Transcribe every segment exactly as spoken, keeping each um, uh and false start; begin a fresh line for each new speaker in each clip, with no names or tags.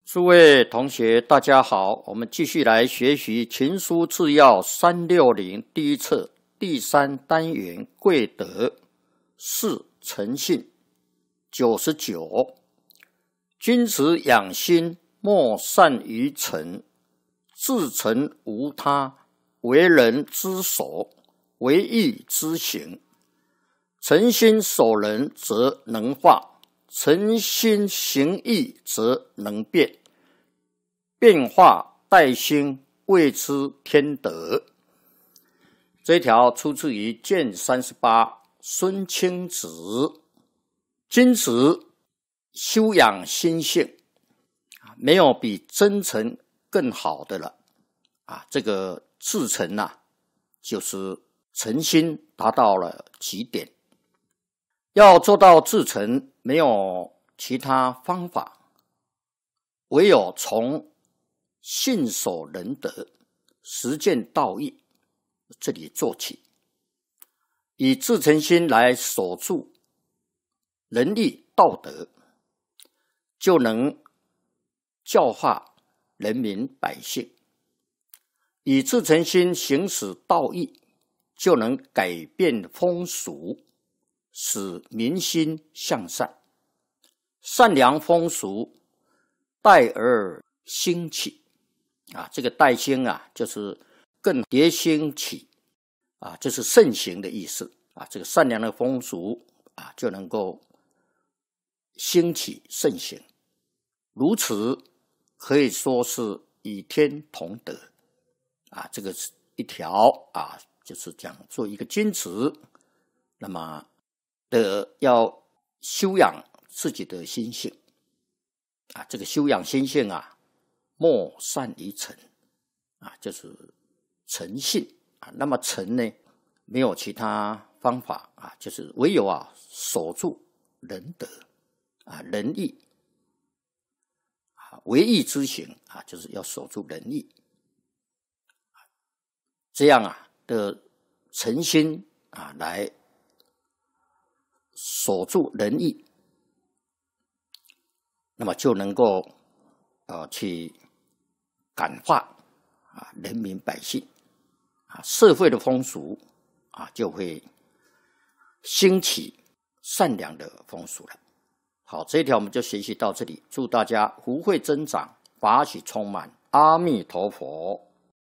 诸位同学大家好，我们继续来学习情书治要三六零第一册第三单元贵德四诚信九十九。君子养心，莫善于诚，至诚无他，为人之守，为义之行。诚心守人则能化，诚心行义则能变。变化待兴，谓之天德。这一条出自于卷三十八孙清子。君子修养心性，没有比真诚更好的了啊！这个至诚啊，就是诚心达到了极点。要做到至诚，没有其他方法，唯有从信守仁德、实践道义这里做起，以至诚心来守住仁义道德，就能教化人民百姓；以至诚心行使道义，就能改变风俗，使民心向善。善良风俗待而兴起啊，这个待兴啊，就是更迭兴起啊，就是盛行的意思啊。这个善良的风俗啊，就能够兴起盛行，如此可以说是与天同德啊。这个是一条啊，就是讲做一个君子，那么的要修养自己的心性啊，这个修养心性啊。莫善于诚啊，就是诚信啊。那么诚呢，没有其他方法啊，就是唯有啊守住仁德啊、仁义啊，为义之行啊，就是要守住仁义。这样啊的诚心啊，来守住仁义，那么就能够呃去感化啊人民百姓啊，社会的风俗啊就会兴起善良的风俗了。好，这一条我们就学习到这里，祝大家福慧增长，法喜充满，阿弥陀佛。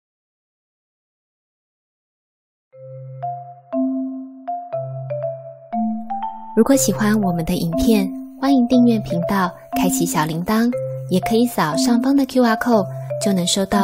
如果喜欢我们的影片，欢迎订阅频道，开启小铃铛，也可以扫上方的 Q R code，就能收到